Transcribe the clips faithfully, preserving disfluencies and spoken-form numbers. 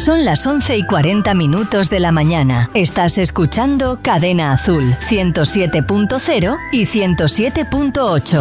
Son las once y cuarenta minutos de la mañana. Estás escuchando Cadena Azul, ciento siete punto cero y ciento siete punto ocho.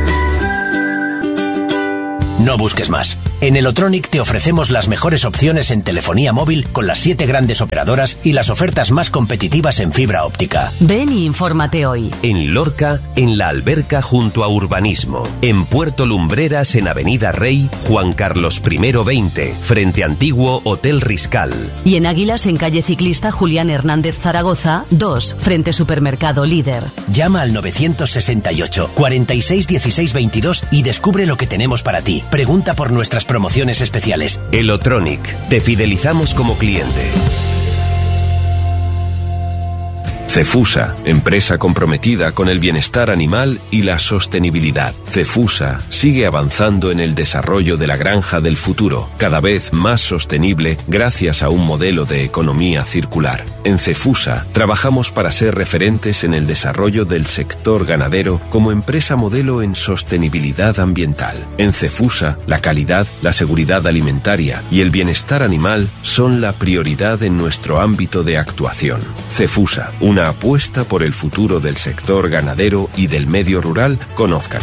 No busques más. En Elotronic te ofrecemos las mejores opciones en telefonía móvil con las siete grandes operadoras y las ofertas más competitivas en fibra óptica. Ven y infórmate hoy. En Lorca, en La Alberca junto a Urbanismo. En Puerto Lumbreras, en Avenida Rey, Juan Carlos primero veinte, frente Antiguo Hotel Riscal. Y en Águilas, en calle Ciclista Julián Hernández Zaragoza, dos, frente Supermercado Líder. Llama al novecientos sesenta y ocho, cuarenta y seis, dieciséis, veintidós y descubre lo que tenemos para ti. Pregunta por nuestras promociones especiales. Elotronic, te fidelizamos como cliente. Cefusa, empresa comprometida con el bienestar animal y la sostenibilidad. Cefusa sigue avanzando en el desarrollo de la granja del futuro, cada vez más sostenible gracias a un modelo de economía circular. En Cefusa trabajamos para ser referentes en el desarrollo del sector ganadero como empresa modelo en sostenibilidad ambiental. En Cefusa, la calidad, la seguridad alimentaria y el bienestar animal son la prioridad en nuestro ámbito de actuación. Cefusa, una Una apuesta por el futuro del sector ganadero y del medio rural. Conózcanos.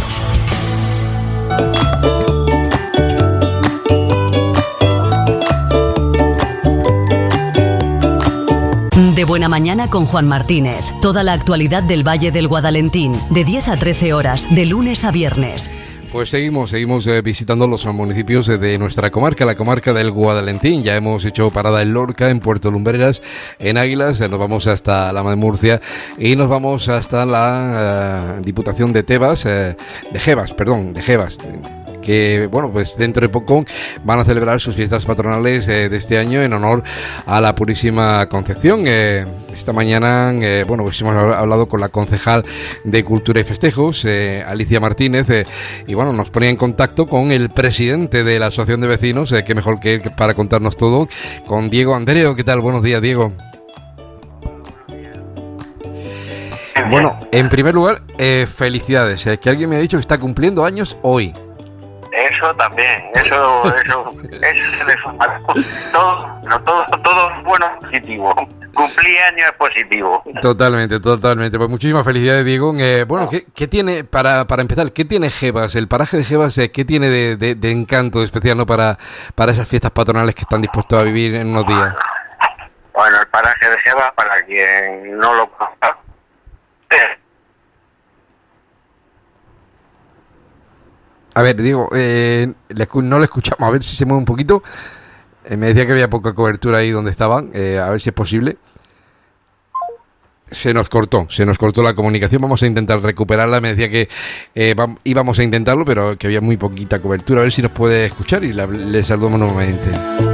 De Buena Mañana con Juan Martínez. Toda la actualidad del Valle del Guadalentín, de diez a trece horas, de lunes a viernes. Pues seguimos, seguimos eh, visitando los municipios de, de nuestra comarca, la comarca del Guadalentín. Ya hemos hecho parada en Lorca, en Puerto Lumbreras, en Águilas, eh, nos vamos hasta la de Murcia y nos vamos hasta la uh, Diputación de Tebas, eh, de Jebas, perdón, de Jebas. Que, bueno, pues dentro de poco van a celebrar sus fiestas patronales eh, de este año en honor a la Purísima Concepción. Eh, esta mañana, eh, bueno, pues hemos hablado con la concejal de Cultura y Festejos, eh, Alicia Martínez, eh, y bueno, nos ponía en contacto con el presidente de la Asociación de Vecinos, eh, que mejor que él para contarnos todo, con Diego Andreo. ¿Qué tal? Buenos días, Diego. Bueno, en primer lugar, eh, felicidades, eh, que alguien me ha dicho que está cumpliendo años hoy. Eso también, eso, eso, eso es todo, no, todo, todo bueno es positivo. Cumplir años es positivo. Totalmente, totalmente. Pues muchísimas felicidades, Diego. Eh, bueno, ¿qué, qué tiene, para, para empezar, qué tiene Jebas? El paraje de Jebas, eh, ¿qué tiene de, de, de encanto especial, ¿no? para, para esas fiestas patronales que están dispuestos a vivir en unos días? Bueno, el paraje de Jebas, para quien no lo conozca, A ver, Diego, eh, no le escuchamos, a ver si se mueve un poquito. Eh, me decía que había poca cobertura ahí donde estaban, eh, a ver si es posible. Se nos cortó, se nos cortó la comunicación, vamos a intentar recuperarla. Me decía que eh, íbamos a intentarlo, pero que había muy poquita cobertura. A ver si nos puede escuchar y la, le saludamos nuevamente.